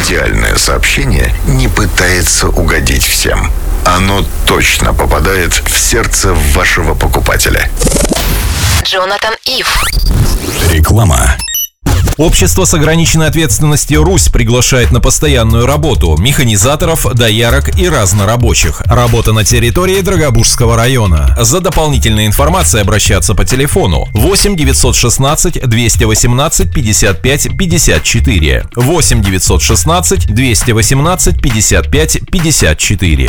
Идеальное сообщение не пытается угодить всем. Оно точно попадает в сердце вашего покупателя. Джонатан Ив. Реклама. Общество с ограниченной ответственностью «Русь» приглашает на постоянную работу механизаторов, доярок и разнорабочих. Работа на территории Драгобужского района. За дополнительной информацией обращаться по телефону 8 916 218 55 54. 8 916 218 55 54.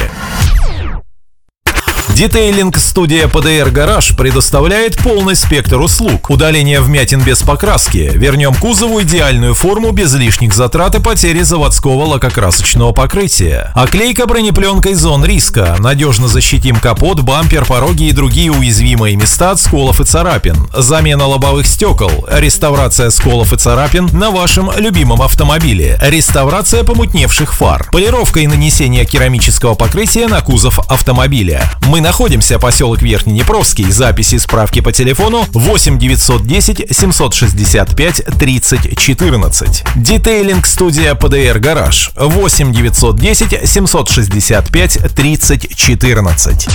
Детейлинг-студия PDR Garage предоставляет полный спектр услуг. Удаление вмятин без покраски. Вернем кузову идеальную форму без лишних затрат и потери заводского лакокрасочного покрытия. Оклейка бронепленкой зон риска. Надежно защитим капот, бампер, пороги и другие уязвимые места от сколов и царапин. Замена лобовых стекол. Реставрация сколов и царапин на вашем любимом автомобиле. Реставрация помутневших фар. Полировка и нанесение керамического покрытия на кузов автомобиля. Мы находимся поселок Верхнеднепровский. Записи и справки по телефону 8 910 765 30 14. Детейлинг-студия PDR Garage 8 910 765 30 14.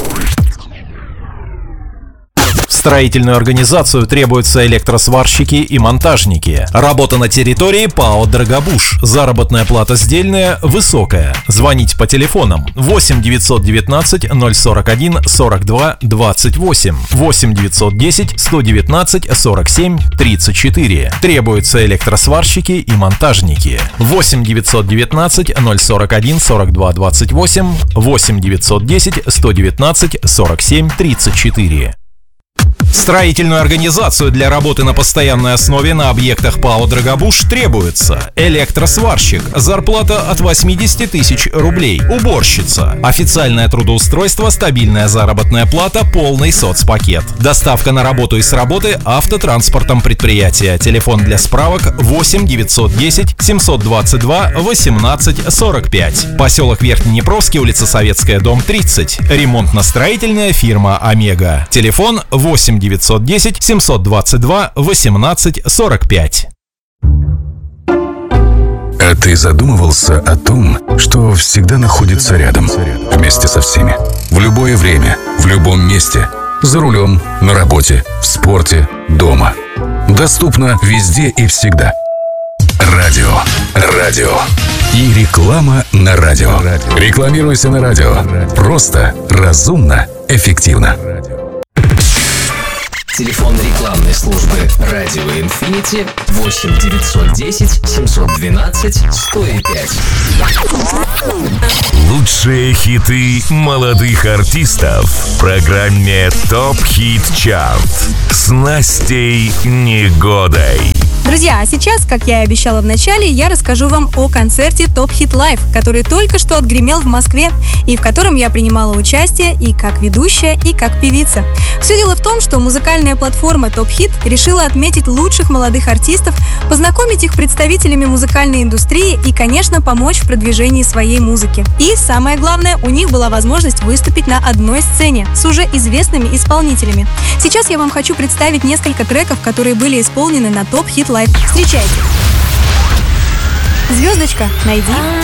В строительную организацию требуются электросварщики и монтажники. Работа на территории ПАО «Драгобуж». Заработная плата сдельная высокая. Звоните по телефонам 8 919 041 42 28, 8 910 119 47 34. Требуются электросварщики и монтажники. 8 919 041 42 28, 8 910 119 47 34. Строительную организацию для работы на постоянной основе на объектах ПАО «Драгобуж» требуется электросварщик, зарплата от 80 тысяч рублей, уборщица, официальное трудоустройство, стабильная заработная плата, полный соцпакет, доставка на работу и с работы автотранспортом предприятия. Телефон для справок 8 910 722 18 45. Поселок Верхнеднепровский, улица Советская, дом 30. Ремонтно-строительная фирма «Омега». Телефон 8 910 722 18 45. А ты задумывался о том, что всегда находится рядом, вместе со всеми, в любое время, в любом месте, за рулем, на работе, в спорте, дома. Доступно везде и всегда. Радио. И реклама на радио. Рекламируйся на радио. Просто, разумно, эффективно. Телефон рекламной службы «Радио Инфинити» 8 910 712 105. Лучшие хиты молодых артистов в программе ТОП Хит Чарт с Настей Негодой. Друзья, а сейчас, как я и обещала в начале, я расскажу вам о концерте Top Hit Live, который только что отгремел в Москве, и в котором я принимала участие и как ведущая, и как певица. Все дело в том, что музыкальная платформа Top Hit решила отметить лучших молодых артистов, познакомить их с представителями музыкальной индустрии и, конечно, помочь в продвижении своей музыки. И, самое главное, у них была возможность выступить на одной сцене с уже известными исполнителями. Сейчас я вам хочу представить несколько треков, которые были исполнены на Top Hit Live. Встречайте! Звездочка, найди.